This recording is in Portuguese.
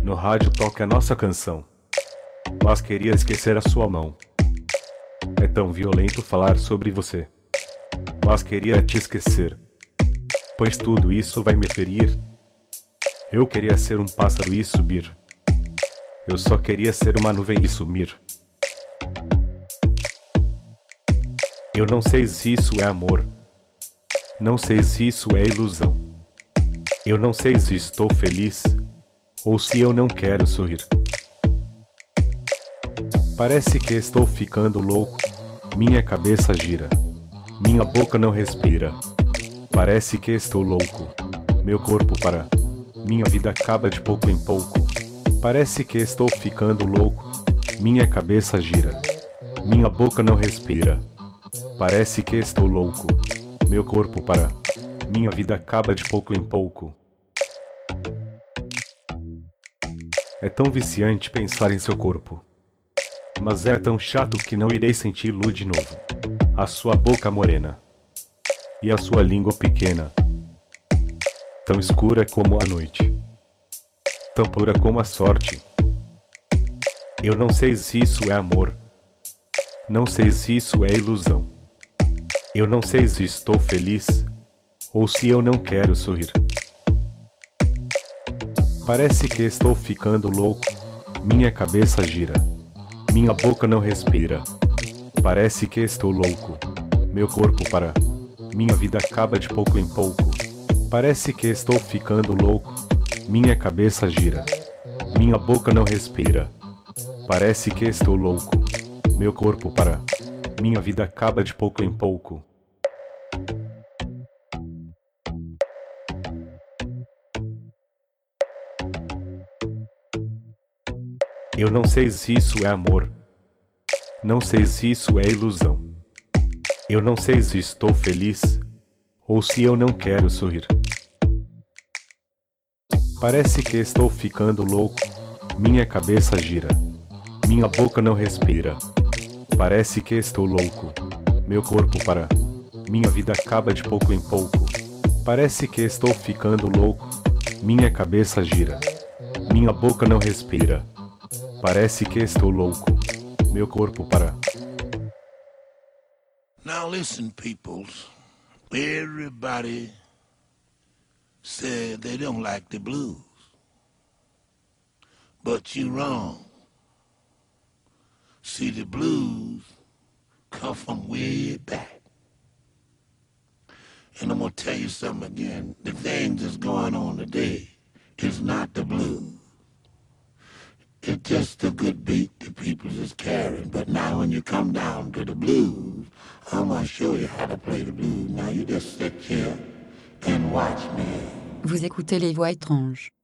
No rádio toca a nossa canção, mas queria esquecer a sua mão. É tão violento falar sobre você, mas queria te esquecer, pois tudo isso vai me ferir. Eu queria ser um pássaro e subir. Eu só queria ser uma nuvem e sumir. Eu não sei se isso é amor. Não sei se isso é ilusão. Eu não sei se estou feliz ou se eu não quero sorrir. Parece que estou ficando louco. Minha cabeça gira. Minha boca não respira. Parece que estou louco. Meu corpo para. Minha vida acaba de pouco em pouco. Parece que estou ficando louco. Minha cabeça gira. Minha boca não respira. Parece que estou louco. Meu corpo para. Minha vida acaba de pouco em pouco. É tão viciante pensar em seu corpo. Mas é tão chato que não irei senti-lo de novo. A sua boca morena. E a sua língua pequena. Tão escura como a noite. Tão pura como a sorte. Eu não sei se isso é amor. Não sei se isso é ilusão. Eu não sei se estou feliz ou se eu não quero sorrir. Parece que estou ficando louco. Minha cabeça gira. Minha boca não respira. Parece que estou louco. Meu corpo para. Minha vida acaba de pouco em pouco. Parece que estou ficando louco. Minha cabeça gira. Minha boca não respira. Parece que estou louco. Meu corpo para. Minha vida acaba de pouco em pouco. Eu não sei se isso é amor. Não sei se isso é ilusão. Eu não sei se estou feliz ou se eu não quero sorrir. Parece que estou ficando louco. Minha cabeça gira. Minha boca não respira. Parece que estou louco. Meu corpo para. Minha vida acaba de pouco em pouco. Parece que estou ficando louco. Minha cabeça gira. Minha boca não respira. Parece que estou louco. Meu corpo para. Now listen, peoples. Everybody said they don't like the blues. But you're wrong. See, the blues come from way back. And I'm going to tell you something again. The thing that's going on today is not the blues. It's just a good beat the people is carrying. But now when you come down to the blues, I'm going to show you how to play the blues. Now you just sit here and watch me. Vous écoutez Les Voix étranges.